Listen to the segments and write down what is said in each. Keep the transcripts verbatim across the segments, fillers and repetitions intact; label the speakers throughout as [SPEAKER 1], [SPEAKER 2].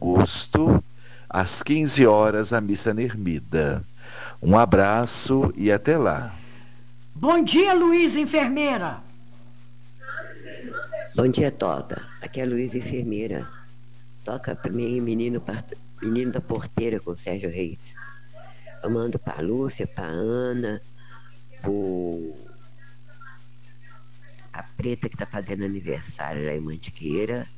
[SPEAKER 1] agosto, às quinze horas, a missa Nermida. Um abraço e até lá.
[SPEAKER 2] Bom dia, Luísa, enfermeira.
[SPEAKER 3] Bom dia, Tota. Aqui é a Luísa, enfermeira. Toca para mim, menino, menino da porteira com o Sérgio Reis. Eu mando para a Lúcia, para a Ana, pro... a Preta, que está fazendo aniversário lá em Mantiqueira.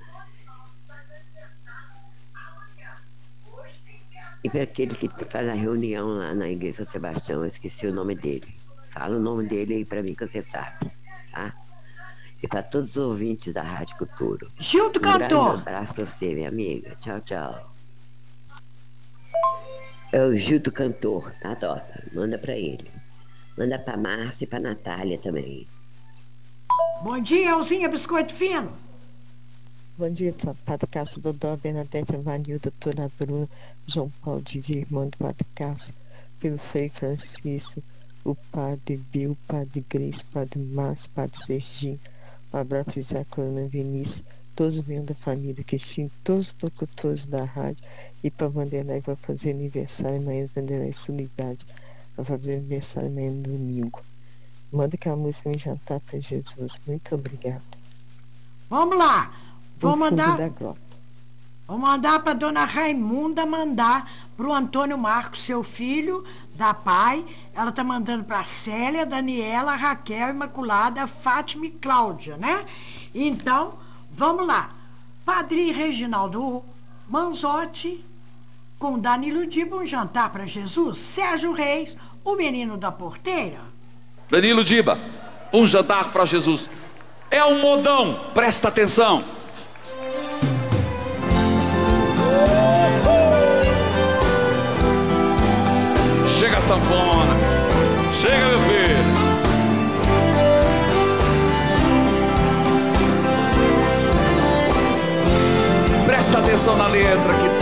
[SPEAKER 3] E para aquele que faz a reunião lá na Igreja São Sebastião, eu esqueci o nome dele. Fala o nome dele aí para mim que você sabe, tá? E para todos os ouvintes da Rádio Cultura.
[SPEAKER 2] Gildo
[SPEAKER 3] um
[SPEAKER 2] Cantor.
[SPEAKER 3] Um abraço para você, minha amiga. Tchau, tchau. É o Gildo Cantor, tá, Tota? Manda para ele. Manda para Márcia e para Natália também.
[SPEAKER 2] Bom dia, Elzinha Biscoito Fino.
[SPEAKER 4] Bom dia, Padre Cássio, Dodó, Bernadette, Vanilda, Doutora Bruna, João Paulo, Didi, irmão do Padre Cássio, pelo Frei Francisco, o Padre Bill, o Padre Grace, o Padre Márcio, o Padre Serginho, o abraço de Jacqueline Vinícius, todos os membros da família Cristina, todos os locutores da rádio, e para Vanderlei vai fazer aniversário amanhã, Vanderlei Solidade, vai fazer aniversário amanhã no domingo. Manda aquela música Um Jantar para Jesus. Muito obrigado.
[SPEAKER 2] Vamos lá. Vou mandar,
[SPEAKER 4] da grota.
[SPEAKER 2] Vou mandar para dona Raimunda mandar para o Antônio Marcos, seu filho, da pai. Ela está mandando para a Célia, Daniela, Raquel, Imaculada, Fátima e Cláudia, né? Então, vamos lá. Padre Reginaldo Manzotti, com Danilo Diba, Um Jantar para Jesus. Sérgio Reis, o menino da porteira.
[SPEAKER 5] Danilo Diba, Um Jantar para Jesus. É um modão, presta atenção. Chega a sanfona, chega, meu filho. Presta atenção na letra que